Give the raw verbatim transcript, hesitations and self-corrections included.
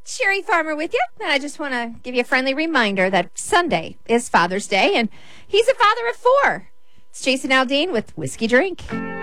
Sherry Farmer with you. And I just want to give you a friendly reminder that Sunday is Father's Day, and he's a father of four. It's Jason Aldean with Whiskey Drink.